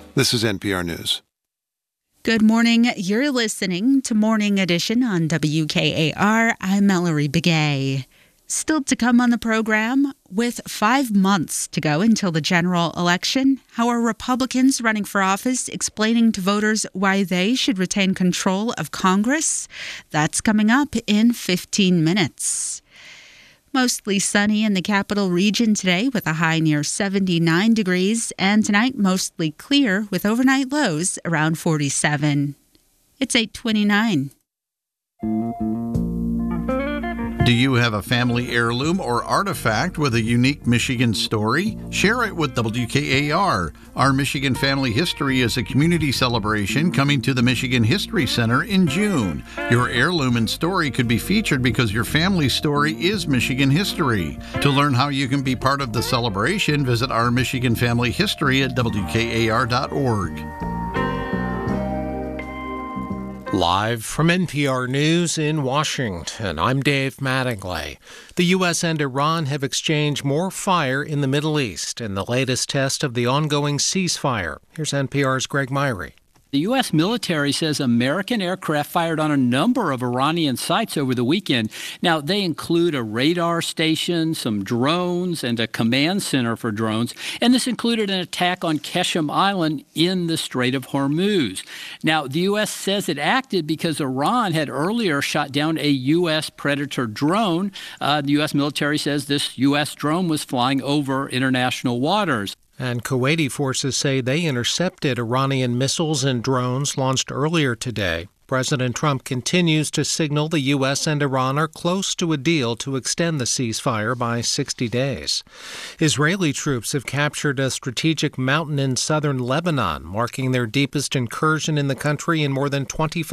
This is NPR News. Good morning. You're listening to Morning Edition on WKAR. I'm Mallory Begay. Still to come on the program, with 5 months to go until the general election, how are Republicans running for office explaining to voters why they should retain control of Congress? That's coming up in 15 minutes. Mostly sunny in the capital region today with a high near 79 degrees, and tonight mostly clear with overnight lows around 47. It's 8:29. Do you have a family heirloom or artifact with a unique Michigan story? Share it with WKAR. Our Michigan Family History is a community celebration coming to the Michigan History Center in June. Your heirloom and story could be featured because your family's story is Michigan history. To learn how you can be part of the celebration, visit our Michigan Family History at WKAR.org. Live from NPR News in Washington, I'm Dave Mattingly. The U.S. and Iran have exchanged more fire in the Middle East in the latest test of the ongoing ceasefire. Here's NPR's Greg Myrie. The U.S. military says American aircraft fired on a number of Iranian sites over the weekend. Now, they include a radar station, some drones, and a command center for drones. And this included an attack on Qeshm Island in the Strait of Hormuz. Now, the U.S. says it acted because Iran had earlier shot down a U.S. Predator drone. The U.S. military says this U.S. drone was flying over international waters. And Kuwaiti forces say they intercepted Iranian missiles and drones launched earlier today. President Trump continues to signal the U.S. and Iran are close to a deal to extend the ceasefire by 60 days. Israeli troops have captured a strategic mountain in southern Lebanon, marking their deepest incursion in the country in more than 25